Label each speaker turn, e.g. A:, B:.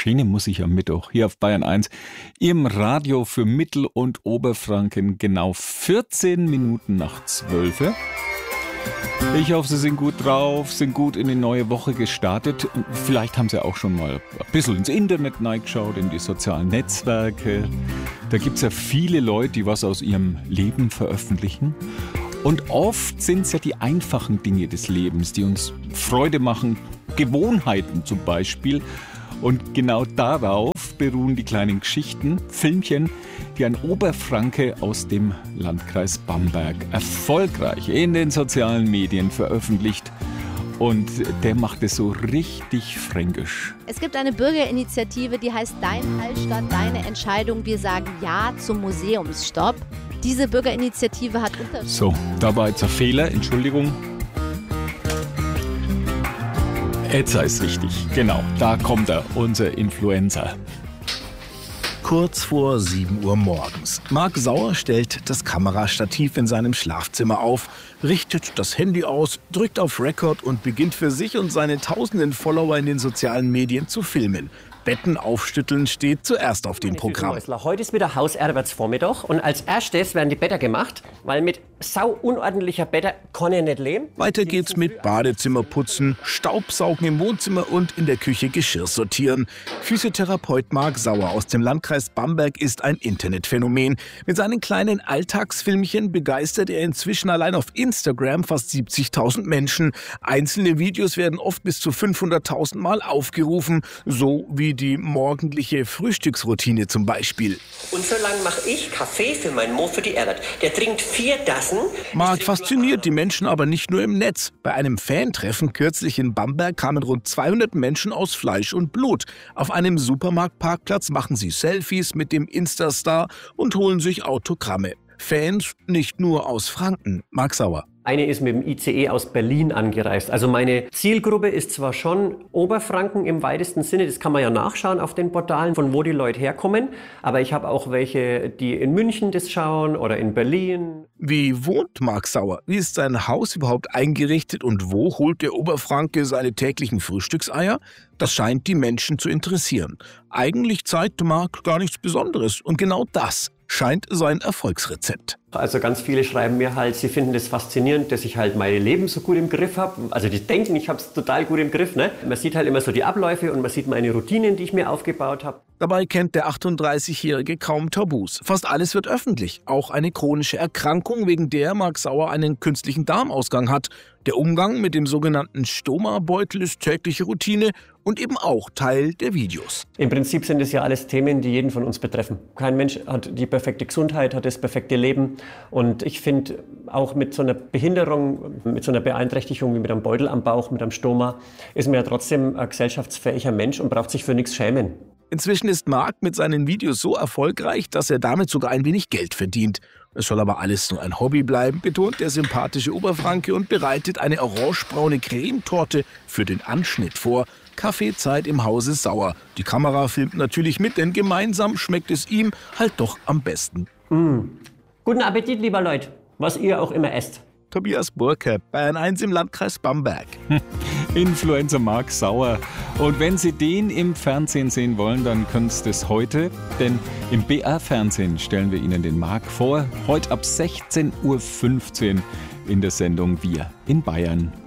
A: schöne Musik am Mittwoch hier auf Bayern 1 im Radio für Mittel- und Oberfranken, genau 14 Minuten nach 12. Ich hoffe, Sie sind gut drauf, sind gut in die neue Woche gestartet. Vielleicht haben Sie auch schon mal ein bisschen ins Internet reingeschaut, in die sozialen Netzwerke. Da gibt es ja viele Leute, die was aus ihrem Leben veröffentlichen. Und oft sind es ja die einfachen Dinge des Lebens, die uns Freude machen, Gewohnheiten zum Beispiel. Und genau darauf beruhen die kleinen Geschichten, Filmchen, die ein Oberfranke aus dem Landkreis Bamberg erfolgreich in den sozialen Medien veröffentlicht. Und der macht es so richtig fränkisch.
B: Es gibt eine Bürgerinitiative, die heißt Dein Hallstatt, deine Entscheidung. Wir sagen Ja zum Museumsstopp. Diese Bürgerinitiative hat
A: So, da war jetzt ein Fehler, Entschuldigung. Jetzt ist richtig, genau, da kommt er, unser Influencer.
C: Kurz vor 7 Uhr morgens. Marc Sauer stellt das Kamerastativ in seinem Schlafzimmer auf, richtet das Handy aus, drückt auf Record und beginnt für sich und seine tausenden Follower in den sozialen Medien zu filmen. Betten aufstütteln steht zuerst auf dem Programm.
D: Heute ist wieder Hausarbeitsvormittag und als erstes werden die Betten gemacht, weil mit sau unordentlicher Betten kann ich nicht leben.
C: Weiter geht's mit Badezimmer putzen, Staubsaugen im Wohnzimmer und in der Küche Geschirr sortieren. Physiotherapeut Marc Sauer aus dem Landkreis Bamberg ist ein Internetphänomen. Mit seinen kleinen Alltagsfilmchen begeistert er inzwischen allein auf Instagram fast 70.000 Menschen. Einzelne Videos werden oft bis zu 500.000 Mal aufgerufen, so wie die morgendliche Frühstücksroutine zum Beispiel.
D: Und so lange mache ich Kaffee für meinen Mo für die Arbeit. Der trinkt 4 Tassen.
C: Marc fasziniert die Menschen aber nicht nur im Netz. Bei einem Fantreffen kürzlich in Bamberg kamen rund 200 Menschen aus Fleisch und Blut. Auf einem Supermarktparkplatz machen sie Selfies mit dem Insta-Star und holen sich Autogramme. Fans nicht nur aus Franken. Marc Sauer.
D: Eine ist mit dem ICE aus Berlin angereist. Also meine Zielgruppe ist zwar schon Oberfranken im weitesten Sinne, das kann man ja nachschauen auf den Portalen, von wo die Leute herkommen, aber ich habe auch welche, die in München das schauen oder in Berlin.
C: Wie wohnt Marc Sauer? Wie ist sein Haus überhaupt eingerichtet und wo holt der Oberfranke seine täglichen Frühstückseier? Das scheint die Menschen zu interessieren. Eigentlich zeigt Marc gar nichts Besonderes und genau das scheint sein Erfolgsrezept.
D: Also ganz viele schreiben mir halt, sie finden das faszinierend, dass ich halt mein Leben so gut im Griff habe. Also die denken, ich habe es total gut im Griff. Ne? Man sieht halt immer so die Abläufe und man sieht meine Routinen, die ich mir aufgebaut habe.
C: Dabei kennt der 38-Jährige kaum Tabus. Fast alles wird öffentlich. Auch eine chronische Erkrankung, wegen der Marc Sauer einen künstlichen Darmausgang hat. Der Umgang mit dem sogenannten Stoma-Beutel ist tägliche Routine und eben auch Teil der Videos.
D: Im Prinzip sind es ja alles Themen, die jeden von uns betreffen. Kein Mensch hat die perfekte Gesundheit, hat das perfekte Leben. Und ich finde, auch mit so einer Behinderung, mit so einer Beeinträchtigung wie mit einem Beutel am Bauch, mit einem Stoma, ist man ja trotzdem ein gesellschaftsfähiger Mensch und braucht sich für nichts schämen.
C: Inzwischen ist Marc mit seinen Videos so erfolgreich, dass er damit sogar ein wenig Geld verdient. Es soll aber alles nur ein Hobby bleiben, betont der sympathische Oberfranke und bereitet eine orangebraune Cremetorte für den Anschnitt vor. Kaffeezeit im Hause Sauer. Die Kamera filmt natürlich mit, denn gemeinsam schmeckt es ihm halt doch am besten.
D: Guten Appetit, lieber Leute, was ihr auch immer esst.
C: Tobias Burke, Bayern 1 im Landkreis Bamberg.
A: Influencer Marc Sauer. Und wenn Sie den im Fernsehen sehen wollen, dann können Sie das heute, denn im BR-Fernsehen stellen wir Ihnen den Marc vor, heute ab 16:15 Uhr in der Sendung Wir in Bayern.